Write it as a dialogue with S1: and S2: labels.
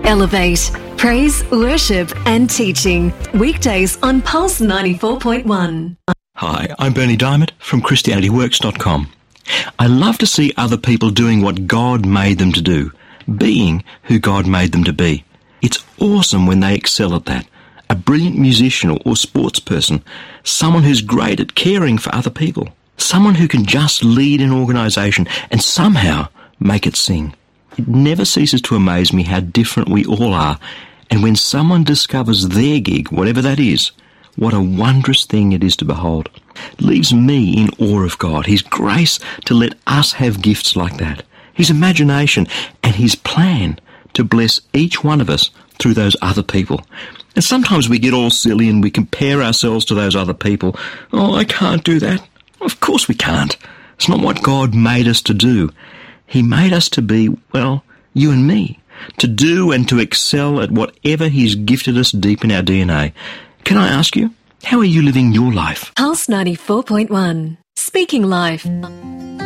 S1: Elevate. Praise, worship and teaching. Weekdays on Pulse 94.1.
S2: Hi, I'm Bernie Diamond from ChristianityWorks.com. I love to see other people doing what God made them to do, being who God made them to be. It's awesome when they excel at that. A brilliant musician or sports person, someone who's great at caring for other people, someone who can just lead an organisation and somehow make it sing. It never ceases to amaze me how different we all are, and when someone discovers their gig, whatever that is, what a wondrous thing it is to behold. It leaves me in awe of God, His grace to let us have gifts like that, His imagination and His plan to bless each one of us through those other people. And sometimes we get all silly and we compare ourselves to those other people. Oh, I can't do that. Of course we can't. It's not what God made us to do. He made us to be, well, you and me, to do and to excel at whatever He's gifted us deep in our DNA. Can I ask you, how are you living your life?
S1: Pulse 94.1. Speaking Life.